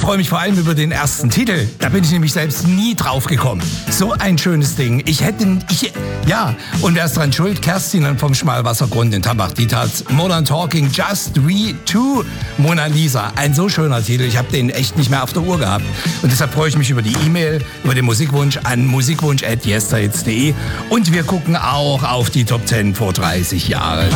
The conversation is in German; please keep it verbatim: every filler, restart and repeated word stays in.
freue mich vor allem über den ersten Titel. Da bin ich nämlich selbst nie drauf gekommen. So ein schönes Ding. Ich hätte, ich, ja, und wer ist dran schuld? Kerstin vom Schmalwassergrund in Tambach-Dietz. Modern Talking, Just We Two, Mona Lisa. Ein so schöner Titel. Ich habe den echt nicht mehr auf der Uhr gehabt. Und deshalb freue ich mich über die E-Mail, über den Musikwunsch an musikwunsch at yesterhits punkt de. Und wir gucken auch auf die Top zehn vor dreißig Jahren.